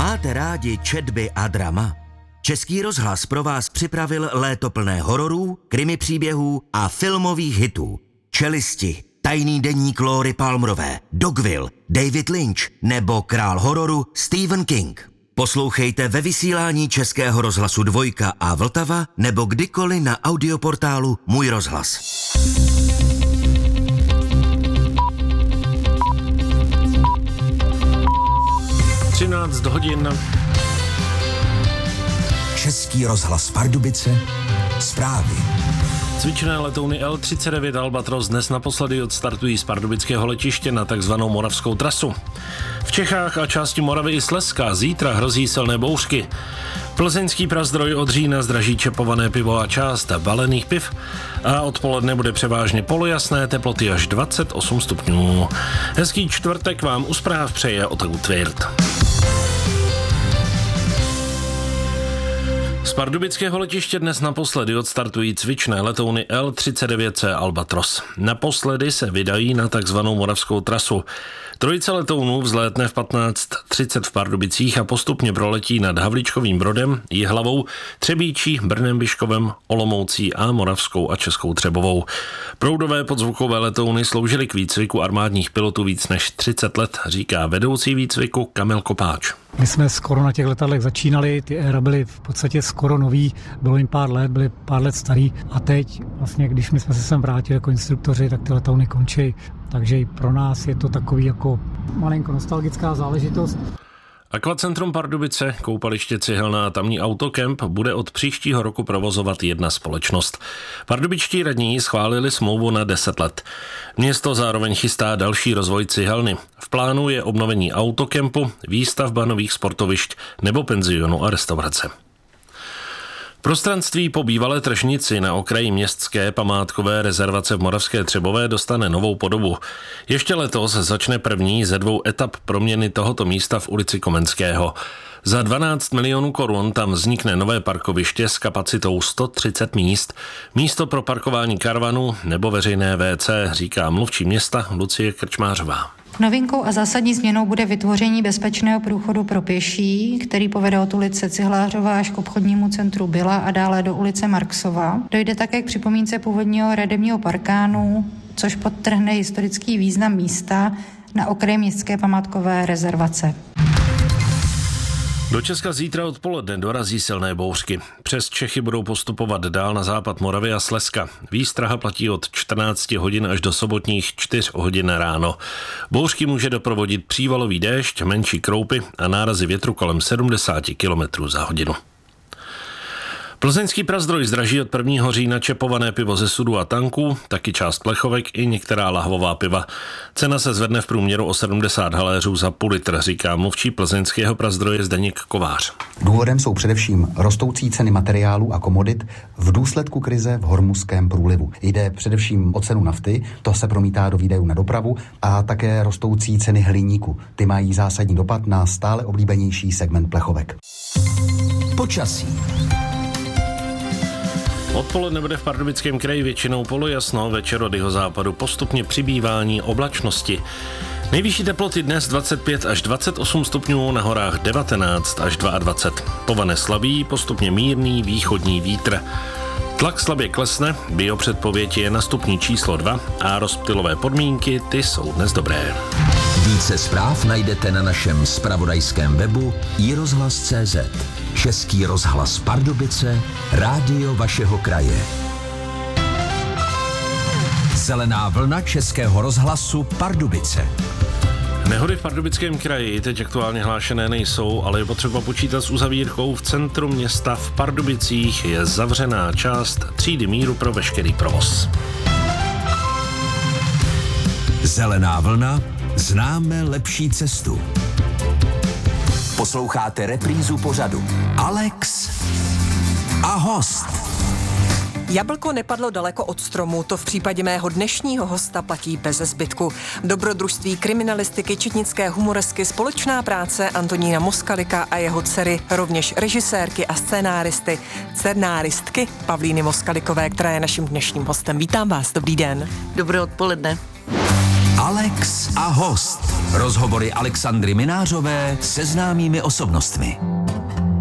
Máte rádi četby a drama? Český rozhlas pro vás připravil léto plné hororů, krimi příběhů a filmových hitů. Čelisti, Tajný deník Lóry Palmerové, Dogville, David Lynch nebo král hororu Stephen King. Poslouchejte ve vysílání Českého rozhlasu Dvojka a Vltava nebo kdykoliv na audioportálu Můj rozhlas. 13 hodin. Český rozhlas Pardubice, zprávy. Cvičné letouny L-39 Albatros dnes naposledy odstartují z pardubického letiště na takzvanou moravskou trasu. V Čechách a části Moravy i Slezska zítra hrozí silné bouřky. Plzeňský Prazdroj od října zdraží čepované pivo a část balených piv a odpoledne bude převážně polojasné, teploty až 28 stupňů. Hezký čtvrtek vám u zpráv přeje Otaku Tvirt. Z pardubického letiště dnes naposledy odstartují cvičné letouny L-39C Albatros. Naposledy se vydají na takzvanou moravskou trasu. Trojice letounů vzlétne v 15:30 v Pardubicích a postupně proletí nad Havlíčkovým Brodem, Jihlavou, Třebíčí, Brnem, Biškovem, Olomoucí a Moravskou a Českou Třebovou. Proudové podzvukové letouny sloužily k výcviku armádních pilotů víc než 30 let, říká vedoucí výcviku Kamil Kopáč. My jsme skoro na těch letadlech začínali, ty éra byly v podstatě skoro nový, bylo jim pár let, byly pár let starý a teď vlastně, když my jsme se sem vrátili jako instruktoři, tak ty letouny končí, takže i pro nás je to takový jako malinko nostalgická záležitost. Akvacentrum Pardubice, koupaliště Cihelná a tamní autokemp bude od příštího roku provozovat jedna společnost. Pardubičtí radní schválili smlouvu na 10 let. Město zároveň chystá další rozvoj cihelny. V plánu je obnovení autokempu, výstavba nových sportovišť nebo penzionu a restaurace. Prostranství po bývalé tržnici na okraji městské památkové rezervace v Moravské Třebové dostane novou podobu. Ještě letos začne první ze 2 etap proměny tohoto místa v ulici Komenského. Za 12 milionů korun tam vznikne nové parkoviště s kapacitou 130 míst, místo pro parkování karavanů nebo veřejné WC, říká mluvčí města Lucie Krčmářová. Novinkou a zásadní změnou bude vytvoření bezpečného průchodu pro pěší, který povede od ulice Cihlářova až k obchodnímu centru Byla a dále do ulice Marksova. Dojde také k připomínce původního radebního parkánu, což podtrhne historický význam místa na okraji městské památkové rezervace. Do Česka zítra odpoledne dorazí silné bouřky. Přes Čechy budou postupovat dál na západ Moravy a Slezska. Výstraha platí od 14 hodin až do sobotních 4 hodin ráno. Bouřky může doprovodit přívalový déšť, menší kroupy a nárazy větru kolem 70 km za hodinu. Plzeňský Prazdroj zdraží od 1. října čepované pivo ze sudů a tanků, taky část plechovek i některá lahvová piva. Cena se zvedne v průměru o 70 haléřů za půl litr, říká mluvčí plzeňského Prazdroje Zdeněk Kovář. Důvodem jsou především rostoucí ceny materiálů a komodit v důsledku krize v Hormuzském průlivu. Jde především o cenu nafty, to se promítá do výdajů na dopravu a také rostoucí ceny hliníku. Ty mají zásadní dopad na stále oblíbenější segment plechovek. Počasí. Odpoledne bude v Pardubickém kraji většinou polojasno, večer od jihozápadu postupně přibývání oblačnosti. Nejvyšší teploty dnes 25 až 28 stupňů, na horách 19 až 22. Povane slabý, postupně mírný východní vítr. Tlak slabě klesne, biopředpověď je na stupni číslo 2 a rozptylové podmínky, ty jsou dnes dobré. Více zpráv najdete na našem zpravodajském webu iRozhlas.cz. Český rozhlas Pardubice, rádio vašeho kraje. Zelená vlna Českého rozhlasu Pardubice. Nehody v Pardubickém kraji teď aktuálně hlášené nejsou, ale je potřeba počítat s uzavírkou. V centru města v Pardubicích je zavřená část třídy míru pro veškerý provoz. Zelená vlna, známe lepší cestu. Posloucháte reprízu pořadu Alex a host. Jablko nepadlo daleko od stromu, to v případě mého dnešního hosta platí beze zbytku. Dobrodružství kriminalistiky, četnické humoresky, společná práce Antonína Moskalika a jeho dcery, rovněž režisérky a scénáristky Pavlíny Moskalikové, která je naším dnešním hostem. Vítám vás, dobrý den. Dobré odpoledne. Alex a host. Rozhovory Alexandry Minářové se známými osobnostmi.